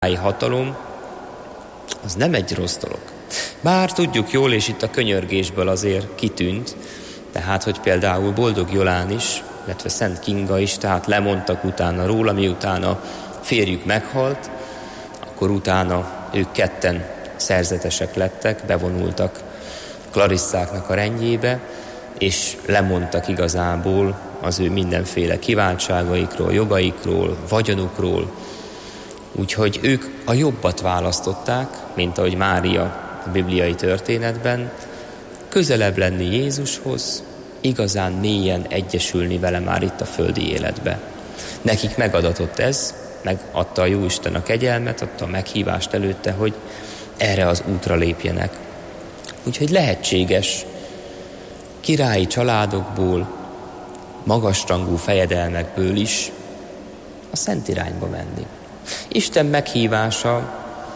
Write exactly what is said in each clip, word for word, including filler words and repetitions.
hatalom, az nem egy rossz dolog. Bár tudjuk jól, és itt a könyörgésből azért kitűnt, tehát, hogy például Boldog Jolán is, illetve Szent Kinga is, tehát lemondtak utána róla, miután a férjük meghalt, akkor utána ők ketten szerzetesek lettek, bevonultak Klarisszáknak a rendjébe, és lemondtak igazából az ő mindenféle kiváltságaikról, jogaikról, vagyonukról. Úgyhogy ők a jobbat választották, mint ahogy Mária a bibliai történetben, közelebb lenni Jézushoz, igazán mélyen egyesülni vele már itt a földi életbe. Nekik megadatott ez, megadta a Jóisten a kegyelmet, adta a meghívást előtte, hogy erre az útra lépjenek. Úgyhogy lehetséges királyi családokból, magasrangú fejedelmekből is a szent irányba menni. Isten meghívása,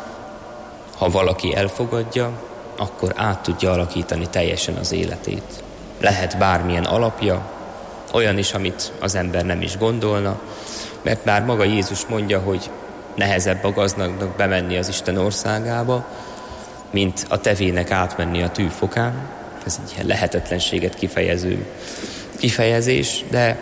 ha valaki elfogadja, akkor át tudja alakítani teljesen az életét. Lehet bármilyen alapja, olyan is, amit az ember nem is gondolna, mert már maga Jézus mondja, hogy nehezebb a gazdagnak bemenni az Isten országába, mint a tevének átmenni a tűfokán. Ez egy ilyen lehetetlenséget kifejező kifejezés, de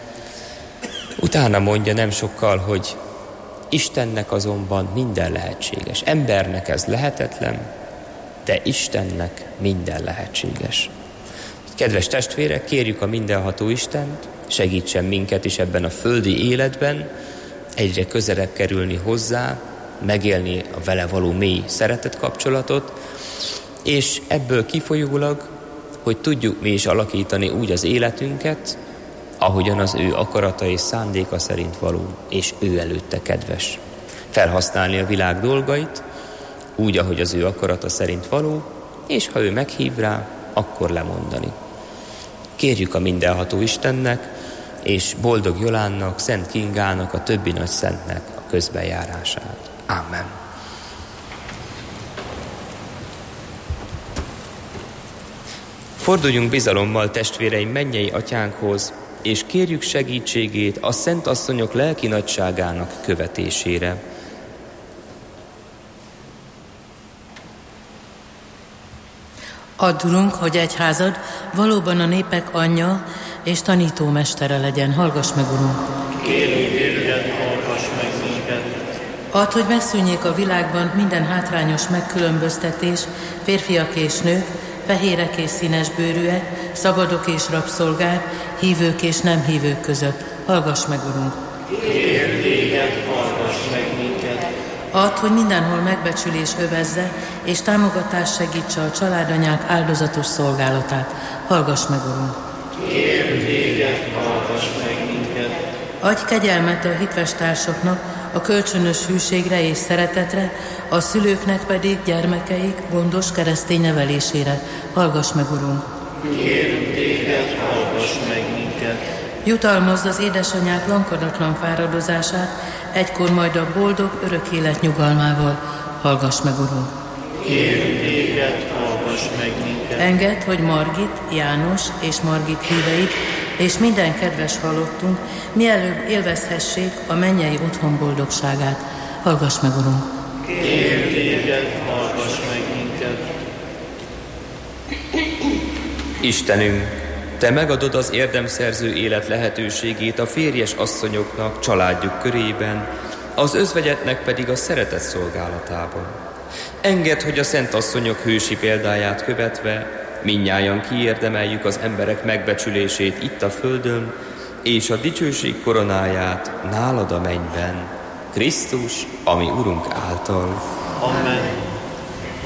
utána mondja nem sokkal, hogy Istennek azonban minden lehetséges. Embernek ez lehetetlen, de Istennek minden lehetséges. Kedves testvérek, kérjük a mindenható Istent, segítsen minket is ebben a földi életben, egyre közelebb kerülni hozzá, megélni a vele való mély szeretet kapcsolatot, és ebből kifolyólag, hogy tudjuk mi is alakítani úgy az életünket, ahogyan az ő akarata és szándéka szerint való, és ő előtte kedves. Felhasználni a világ dolgait, úgy, ahogy az ő akarata szerint való, és ha ő meghív rá, akkor lemondani. Kérjük a mindenható Istennek, és Boldog Jolánnak, Szent Kingának, a többi nagy szentnek a közbenjárását. Amen. Forduljunk bizalommal testvéreim mennyei atyánkhoz, és kérjük segítségét a szent asszonyok lelki nagyságának követésére. Add, Urunk, hogy egyházad valóban a népek anyja és tanítómestere legyen. Hallgass meg, Urunk! Kérünk téged, hallgass meg minket! Add, hogy megszűnjék a világban minden hátrányos megkülönböztetés, férfiak és nők, fehérek és színes bőrűek, szabadok és rabszolgák, hívők és nem hívők között. Hallgass meg, Urunk! Kérünk téged, hallgass meg minket! Add, hogy mindenhol megbecsülés övezze, és támogatás segítse a családanyák áldozatos szolgálatát. Hallgass meg, Urunk! Kérünk téged, hallgass meg minket! Adj kegyelmet a hitves társaknak, a kölcsönös hűségre és szeretetre, a szülőknek pedig gyermekeik gondos keresztény nevelésére. Hallgass meg, Urunk! Kérünk téged, hallgass meg minket! Jutalmazd az édesanyák lankadatlan fáradozását, egykor majd a boldog örök élet nyugalmával. Hallgass meg, Urunk! Kérünk téged, hallgass meg minket! Engedd, hogy Margit, János és Margit híveit, és minden kedves halottunk mielőbb élvezhessék a mennyei otthon boldogságát. Hallgass meg, Urunk! Kérünk téged, hallgass meg minket! Istenünk, Te megadod az érdemszerző élet lehetőségét a férjes asszonyoknak családjuk körében, az özvegyetnek pedig a szeretet szolgálatában. Engedd, hogy a szent asszonyok hősi példáját követve mindnyájan kiérdemeljük az emberek megbecsülését itt a földön, és a dicsőség koronáját nálad a mennyben, Krisztus, ami Urunk által. Amen.